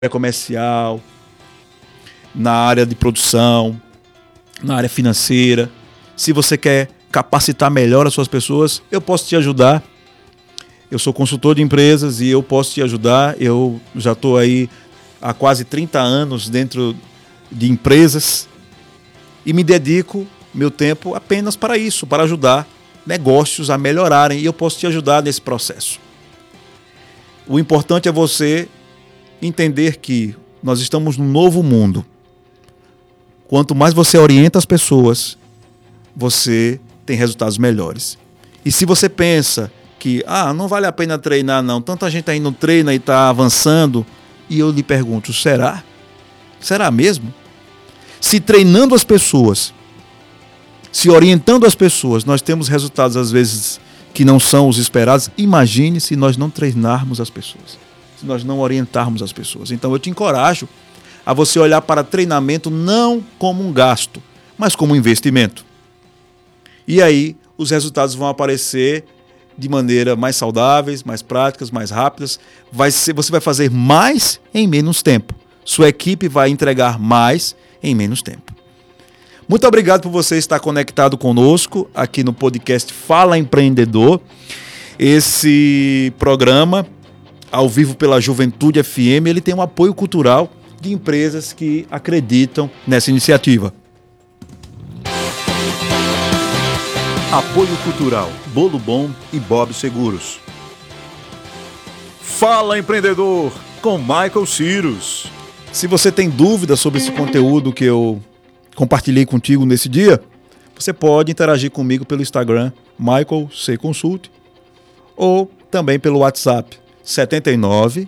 comercial, na área de produção, na área financeira. Se você quer capacitar melhor as suas pessoas, eu posso te ajudar. Eu sou consultor de empresas e eu posso te ajudar. Eu já estou aí há quase 30 anos dentro de empresas e me dedico meu tempo apenas para isso, para ajudar negócios a melhorarem, e eu posso te ajudar nesse processo. O importante é você entender que nós estamos num novo mundo. Quanto mais você orienta as pessoas, você tem resultados melhores. E se você pensa que não vale a pena treinar não, tanta gente aí não treina e está avançando, e eu lhe pergunto, será? Será mesmo? Se treinando as pessoas, se orientando as pessoas, nós temos resultados às vezes que não são os esperados, imagine se nós não treinarmos as pessoas, se nós não orientarmos as pessoas. Então eu te encorajo a você olhar para treinamento não como um gasto, mas como um investimento. E aí os resultados vão aparecer de maneira mais saudáveis, mais práticas, mais rápidas. Você vai fazer mais em menos tempo. Sua equipe vai entregar mais em menos tempo. Muito obrigado por você estar conectado conosco aqui no podcast Fala Empreendedor. Esse programa, ao vivo pela Juventude FM, ele tem um apoio cultural de empresas que acreditam nessa iniciativa. Apoio Cultural, Bolo Bom e Bob Seguros. Fala Empreendedor, com Michael Cyrus. Se você tem dúvidas sobre esse conteúdo que eu compartilhei contigo nesse dia, você pode interagir comigo pelo Instagram, Michael C. Consult, ou também pelo WhatsApp, 79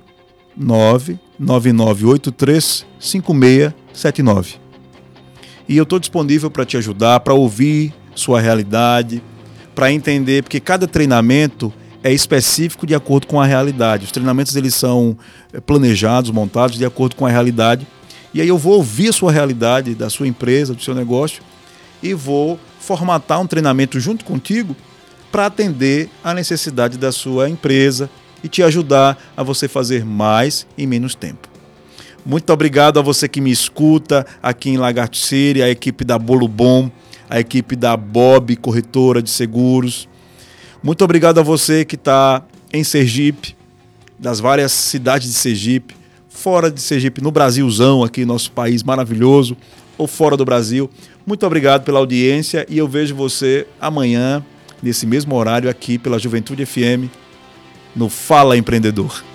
99983 5679. E eu estou disponível para te ajudar, para ouvir sua realidade, para entender, porque cada treinamento é específico de acordo com a realidade. Os treinamentos eles são planejados, montados de acordo com a realidade. E aí eu vou ouvir a sua realidade, da sua empresa, do seu negócio, e vou formatar um treinamento junto contigo para atender a necessidade da sua empresa e te ajudar a você fazer mais em menos tempo. Muito obrigado a você que me escuta aqui em Lagarto City, a equipe da Bolo Bom, a equipe da Bob, corretora de seguros. Muito obrigado a você que está em Sergipe, das várias cidades de Sergipe, fora de Sergipe, no Brasilzão, aqui nosso país maravilhoso, ou fora do Brasil. Muito obrigado pela audiência e eu vejo você amanhã, nesse mesmo horário aqui pela Juventude FM, no Fala Empreendedor.